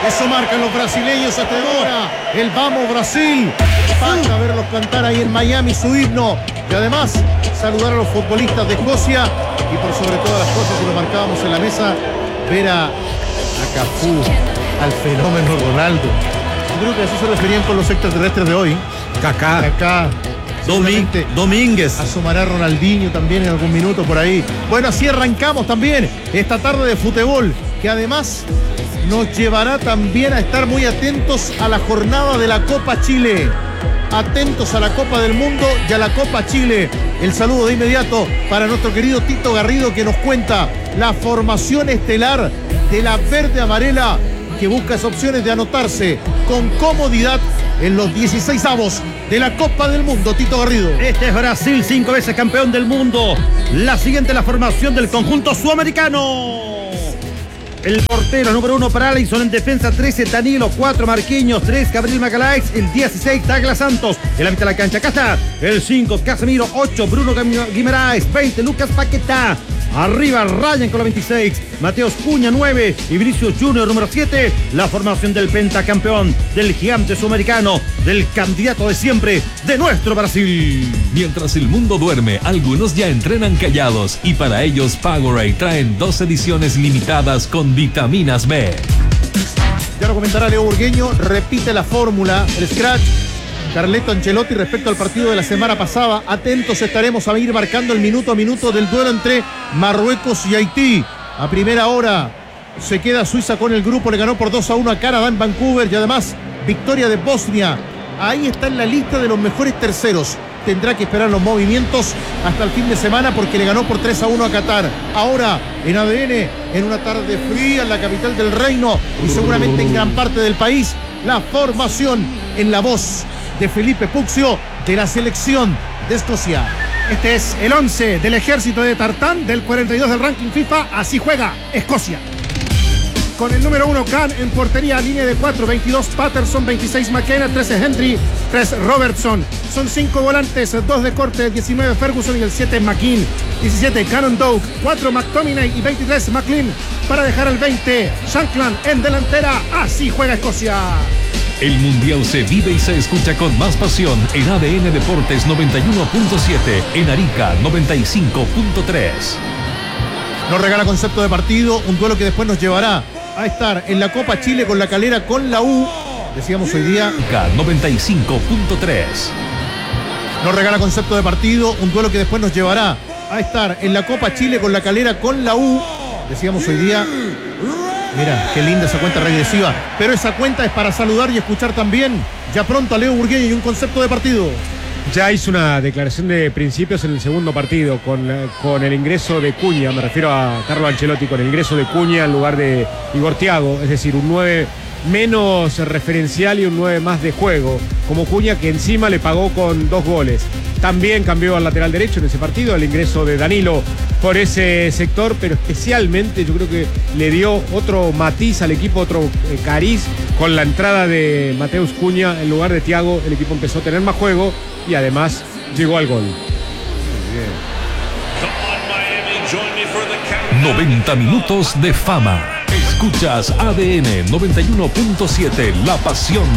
Eso marcan los brasileños hasta ahora. El Vamos Brasil. Basta verlos cantar ahí en Miami su himno. Y además, saludar a los futbolistas de Escocia. Y por sobre todas las cosas, que lo marcábamos en la mesa, ver a Cafú, al fenómeno Ronaldo. Yo creo que así se referían con los extraterrestres de hoy. Kaká. Domínguez. Asomará Ronaldinho también en algún minuto por ahí. Bueno, así arrancamos también esta tarde de fútbol, que además nos llevará también a estar muy atentos a la jornada de la Copa Chile. Atentos a la Copa del Mundo y a la Copa Chile. El saludo de inmediato para nuestro querido Tito Garrido, que nos cuenta la formación estelar de la verde amarela, que busca esas opciones de anotarse con comodidad en los 16avos de la Copa del Mundo. Tito Garrido. Este es Brasil, 5 veces campeón del mundo. La siguiente es la formación del conjunto sudamericano. El portero número 1 para Alisson, en defensa 13 Danilo, 4 Marquinhos, 3 Gabriel Magalhães, el 16 Douglas Santos, en la mitad de la cancha acá está el 5 Casemiro, 8 Bruno Guimaraes, 20 Lucas Paquetá. Arriba Ryan con la 26, Mateus Cunha 9 y Vinicius Junior número 7. La formación del pentacampeón, del gigante sudamericano, del candidato de siempre, de nuestro Brasil. Mientras el mundo duerme, algunos ya entrenan callados, y para ellos Powerade traen 2 ediciones limitadas con vitaminas B. Ya lo comentará Leo Burgueño. Repite la fórmula, el scratch, Carleto Ancelotti respecto al partido de la semana pasada. Atentos estaremos a ir marcando el minuto a minuto del duelo entre Marruecos y Haití. A primera hora se queda Suiza con el grupo, le ganó por 2-1 a Canadá en Vancouver, y además victoria de Bosnia. Ahí está en la lista de los mejores terceros. Tendrá que esperar los movimientos hasta el fin de semana, porque le ganó por 3-1 a Qatar. Ahora en ADN, en una tarde fría en la capital del reino y seguramente en gran parte del país, la formación en la voz de Felipe Puccio, de la selección de Escocia. Este es el 11 del ejército de Tartán, del 42 del ranking FIFA. Así juega Escocia. Con el número 1 Kahn en portería, línea de 4, 22 Patterson, 26 McKenna, 13 Henry, 3 Robertson. Son 5 volantes, 2 de corte, 19 Ferguson y el 7 McKean, 17 Cannon Doak, 4 McTominay y 23 McLean, para dejar el 20 Shankland en delantera. Así juega Escocia. El Mundial se vive y se escucha con más pasión en ADN Deportes 91.7, en Arica 95.3. Nos regala concepto de partido, un duelo que después nos llevará a estar en la Copa Chile con la Calera, con la U. Decíamos hoy día. Arica 95.3. Nos regala concepto de partido, un duelo que después nos llevará a estar en la Copa Chile con la Calera, con la U. Decíamos hoy día. Mira, qué linda esa cuenta regresiva. Pero esa cuenta es para saludar y escuchar también ya pronto a Leo Burgueño y un concepto de partido. Ya hizo una declaración de principios en el segundo partido con el ingreso de Cunha. Me refiero a Carlo Ancelotti, con el ingreso de Cunha en lugar de Igor Thiago. Es decir, un 9 menos referencial y un 9 más de juego. Como Cunha, que encima le pagó con 2 goles. También cambió al lateral derecho en ese partido, el ingreso de Danilo por ese sector, pero especialmente yo creo que le dio otro matiz al equipo, otro cariz con la entrada de Mateus Cunha en lugar de Thiago. El equipo empezó a tener más juego y además llegó al gol. 90 minutos de fama. Escuchas ADN 91.7, la pasión